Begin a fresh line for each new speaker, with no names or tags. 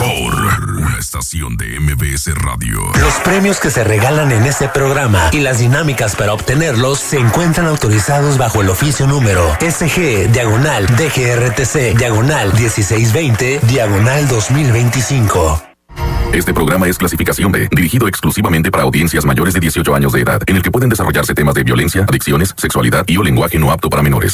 mejor. Una estación de MBS Radio.
Los premios que se regalan en este programa y las dinámicas para obtenerlos se encuentran autorizados bajo el oficio número SG/DGRTC/1620/2025.
Este programa es clasificación B, dirigido exclusivamente para audiencias mayores de 18 años de edad, en el que pueden desarrollarse temas de violencia, adicciones, sexualidad y o lenguaje no apto para menores.